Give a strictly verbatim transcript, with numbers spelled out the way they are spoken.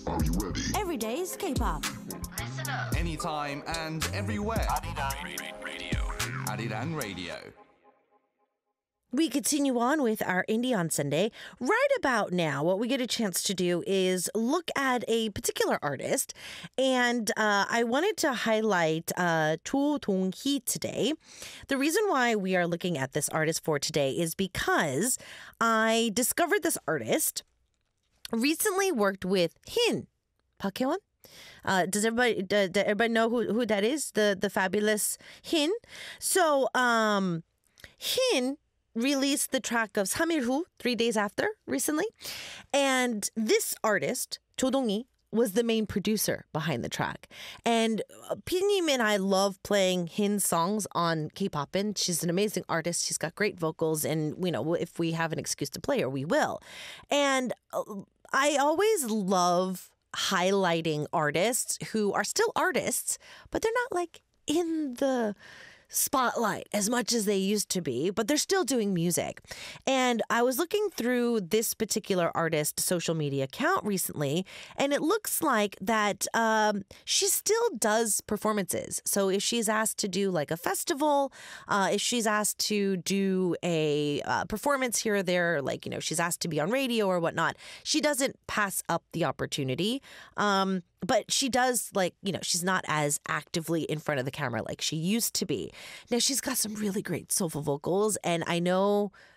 Every day's K-pop. Listen up. Anytime and everywhere. Arirang Radio. Arirang Radio. We continue on with our Indie on Sunday. Right about now, what we get a chance to do is look at a particular artist. And uh, I wanted to highlight uh, Cho Dong-hee today. The reason why we are looking at this artist for today is because I discovered this artist recently worked with Hin, Park Hye-won. Uh, does everybody does, does everybody know who, who that is? The the fabulous Hin. So um, Hin released the track of 삼 일 후, three days after, recently. And this artist, Cho Dong-hee, was the main producer behind the track. And Pinyin and I love playing Hin songs on K-Popin. She's an amazing artist. She's got great vocals. And, you know, if we have an excuse to play her, we will. And I always love highlighting artists who are still artists, but they're not like in the spotlight as much as they used to be, but they're still doing music. And I was looking through this particular artist's social media account recently, and it looks like that um, she still does performances. So if she's asked to do like a festival, uh, if she's asked to do a uh, performance here or there, like, you know, she's asked to be on radio or whatnot, she doesn't pass up the opportunity. Um, But she does, like, you know, she's not as actively in front of the camera like she used to be. Now, she's got some really great soulful vocals, and I know